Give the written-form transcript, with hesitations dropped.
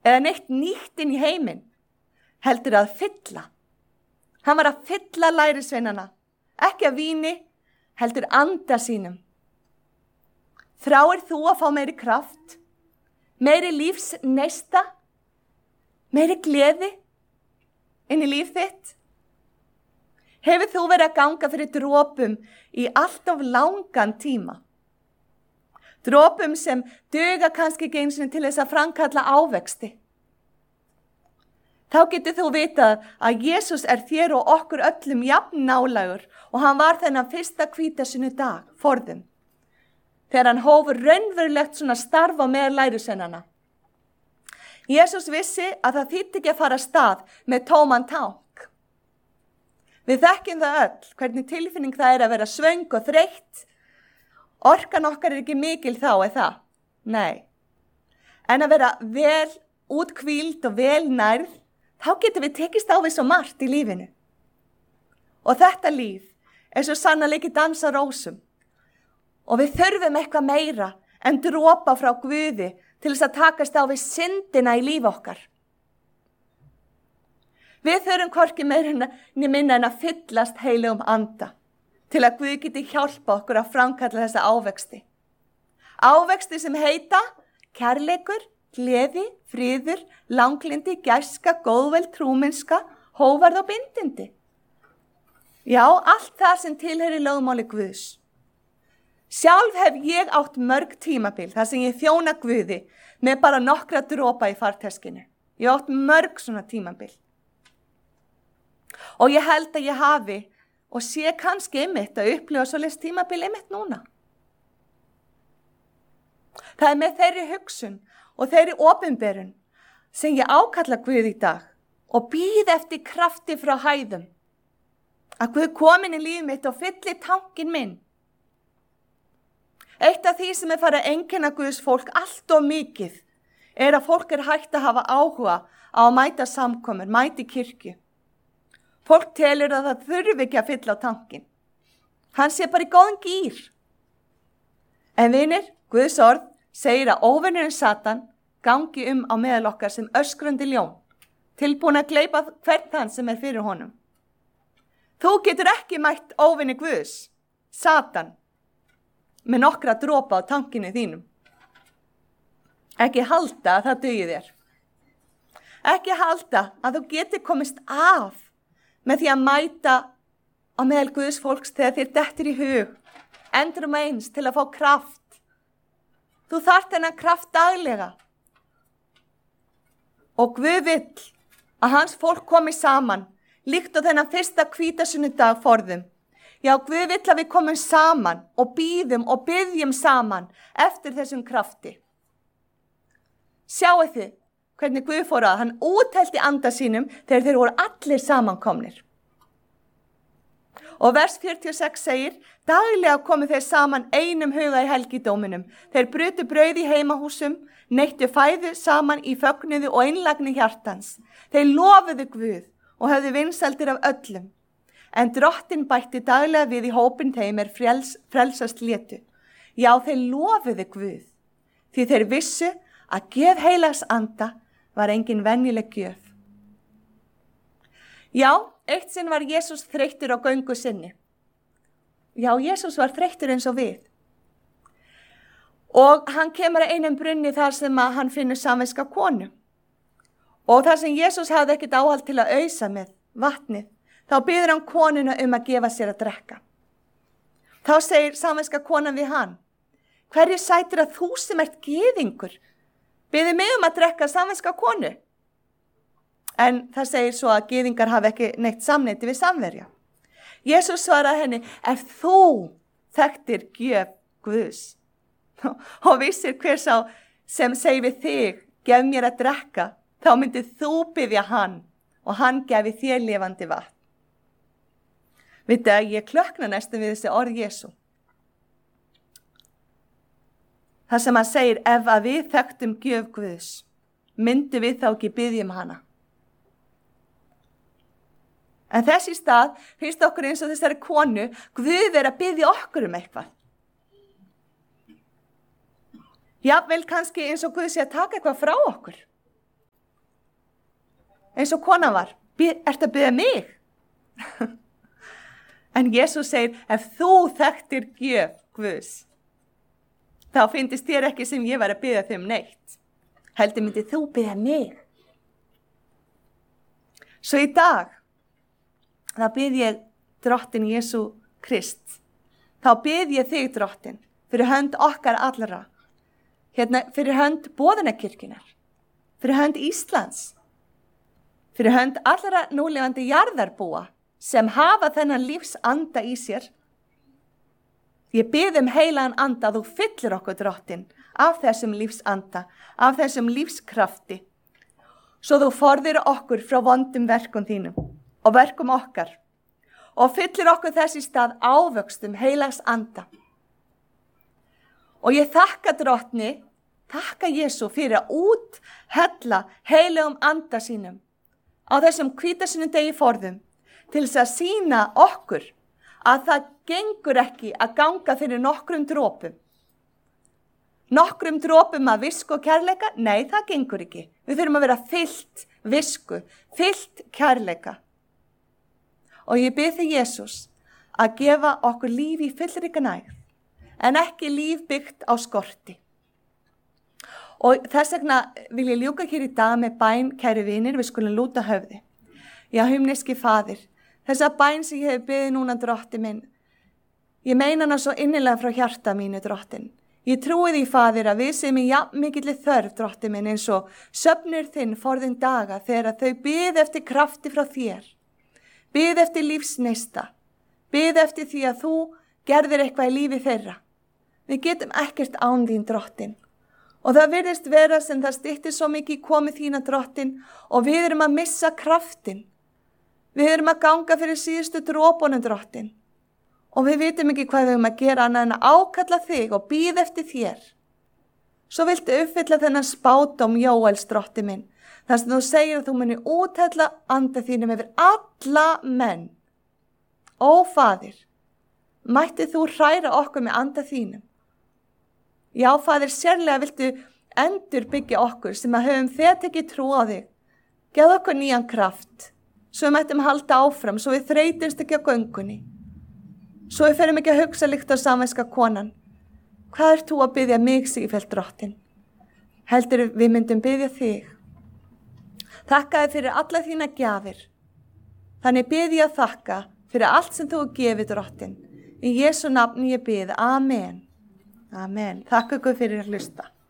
eða neitt nýtt inn í heiminn, heldur að fylla. Hann var að fylla lærisveinana, ekki af víni, heldur anda sínum. Þráir þú að fá meiri kraft, meiri lífsneista, meiri gleði inn í líf þitt? Hefur þú verið að ganga fyrir dropum í allt of langan tíma? Dropum sem duga kannski ekki einu sinni til þess að framkalla ávexti. Þá getur þú vitað að Jesús er þér og okkur öllum jafn nálægur og hann var þennan fyrsta hvítasunnudag forðum. Þegar hann hófur raunverulegt svona starf á meðal lærisveinanna. Jesús vissi að það þýddi ekki að fara af stað með tóman tank. Við þekkjum það öll, hvernig tilfinning það er að vera svöng og þreytt. Orkan okkar er ekki mikil þá, er það? Nei. En að vera vel úthvíld og vel nærð, þá getum við tekist á við svo margt í lífinu. Og þetta líf er svo sannarlega ekki dans á rósum. Og við þurfum eitthvað meira en dropa frá Guði til þess að takast á við syndina í líf okkar. Við þurfum hvorki meira minna en að fyllast heilegum anda til að Guð geti hjálpa okkur að framkalla þessa ávexti. Ávexti sem heita kærleikur, gleði, friður, langlindi, gæska, góðvild, trúmennska, hóvarð og bindindi. Já, allt það sem tilheyrir lögmáli Guðs. Sjálf hef ég átt mörg tímabil þar sem ég þjóna Guði með bara nokkra dropa í farteskinu. Ég átt mörg svona tímabil. Og ég held að ég hafi og sé kannski einmitt að upplifa svoleiðis tímabil einmitt núna. Það er með þeirri hugsun og þeirri opinberun sem ég ákalla Guð í dag og bíð eftir krafti frá hæðum. Að Guð komin í líf mitt og fylli tankinn minn. Eitt af því sem er farið að einkenna Guðs fólk allt of mikið er að fólk er hægt að hafa áhuga á að mæta samkomur, mæti kirkju. Fólk telur að það þurfi ekki að fylla á tankinn. Hann sé bara í góðan gír. En vinir, Guðs orð segir að óvinurinn Satan gangi á meðal okkar sem öskrandi ljón, tilbúin að gleypa hvern þann sem er fyrir honum. Þú getur ekki mætt óvinni Guðs, Satan, með nokkra dropa á tankinu þínum. Ekki halda að það dugi þér. Ekki halda að þú getur komist af með því að mæta á meðal Guðs fólks þegar þér dettur í hug, endrum eins til að fá kraft. Þú þarft þennan kraft daglega. Og Guð vill að hans fólk komi saman, líkt á þennan fyrsta hvítasunnudag forðum. Já, Guð vill að við komum saman og bíðum og biðjum saman eftir þessum krafti. Sjáu þið hvernig Guð fór að, hann úthelti anda sínum þegar þeir voru allir samankomnir. Og vers 46 segir, daglega komu þeir saman einum huga í helgidóminum. Þeir brutu brauð í heimahúsum, neittu fæðu saman í fögnuði og einlægni hjartans. Þeir lofuðu Guð og höfðu vinsældir af öllum. En Drottinn bætti daglega við í hópinn þeim frelsast létu. Já, þeir lofuðu Guð, því þeir vissu að gjöf heilags anda var engin venjuleg gjöf. Já, eitt sinn var Jesús þreyttur á göngu sinni. Já, Jesús var þreyttur eins og við. Og hann kemur að einum brunni þar sem að hann finnur samviska konu. Og þar sem Jesús hafði ekkert áhald til að ausa með vatnið, þá biður hann konuna að gefa sér að drekka. Þá segir samviska konan við hann, hverju sætir að þú sem ert gyðingur, biður mig að drekka samviska konu? En það segir svo að gyðingar hafi ekki neitt samneyti við samverja. Jesús svaraði henni, ef þú þekktir gjöf Guðs og vissir hver sá sem segir við þig, gef mér að drekka, þá myndið þú biðja hann og hann gefi þér lifandi vatn. Vittu að ég klökna næstum við þessi orð Jesú. Það sem hann segir, ef að við þekktum gjöf Guðs, myndum við þá ekki biðja hana. En þess í stað finnst okkur eins og þessari konu, Guð er að biðja okkur eitthvað. Jafnvel kannski eins og Guð sé að taka eitthvað frá okkur. eins og konan var. Ertu að biðja mig? En Jesús segir, ef þú þekktir gjöf Guðs, þá fyndist þér ekki sem ég var að biðja þig neitt. Heldur myndi þú biðja mig. Svo í dag, þá bið ég drottin Jesú Krist. Þá bið ég þig drottin, fyrir hönd okkar allra. Hérna, fyrir hönd boðunarkirkjunar, fyrir hönd Íslands, fyrir hönd allra núlifandi jarðarbúa sem hafa þennan lífsanda í sér. Ég bið heilagan anda að þú fyllir okkur drottin af þessum lífsanda, af þessum lífskrafti, svo þú forðir okkur frá vondum verkum þínum og verkum okkar og fyllir okkur þessi stað ávöxtum heilags anda. Og ég þakka drottni, þakka Jesú fyrir að úthella heilagum anda sínum á þessum hvítasunnundi forðum til þess að sýna okkur að það gengur ekki að ganga fyrir nokkrum dropum. Nokkrum dropum af visku og kærleika? Nei, það gengur ekki. Við þurfum að vera fyllt visku, fyllt kærleika. Og ég bið þig Jesús að gefa okkur líf í fyllrika nægð, en ekki líf byggt á skorti. Og þess vegna vil ég ljúka hér í dag með bæn, kæri vinir, við skulum lúta höfði. Já, himneski Faðir, þessa bæn sem ég hef beðið núna drottinn minn, ég meina hana svo innilega frá hjarta mínu drottin. Ég trúi því Faðir að við sem í jafnmikilli þörf drottinn minn eins og söfnur þinn forðum daga þegar þau bið eftir krafti frá þér, bið eftir lífsneista, bið eftir því að þú gerðir eitthvað í lífi þeirra. Við getum ekkert án þín drottin. Og það virðist vera sem það styttir svo mikið komið þína drottin og við erum að missa kraftin. Við erum að ganga fyrir síðustu dropunum drottin. Og við vitum ekki hvað við erum að gera annað en að ákalla þig og bíða eftir þér. Svo viltu uppfylla þennan spádóm Jóels drotti minn. Þar sem þú segir að þú muni úthella anda þínum yfir alla menn. Ó Faðir, mætti þú hræra okkur með anda þínum. Já, Faðir, sérlega viltu endur byggja okkur sem að höfum þegar tekið trú á þig. Gefðu okkur nýjan kraft, svo við mættum halda áfram, svo við þreytumst ekki á göngunni. Svo við ferum ekki að hugsa líkt á samvænska konan. Hvað ert þú að biðja mig, Sigfell drottin? Heldur við myndum biðja þig. Þakka þér fyrir alla þína gjafir. Þannig bið ég að þakka fyrir allt sem þú gefið drottin. Í Jesú nafni ég bið. Amen. Amen. Þakka ykkur fyrir að hlusta.